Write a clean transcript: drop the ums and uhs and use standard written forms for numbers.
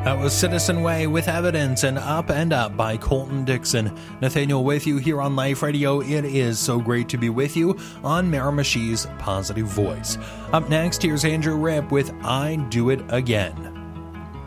That was Citizen Way with Evidence and Up and Up by Colton Dixon. Nathaniel with you here on Life Radio. It is so great to be with you on Miramichi's Positive Voice. Up next, here's Andrew Ripp with I Do It Again.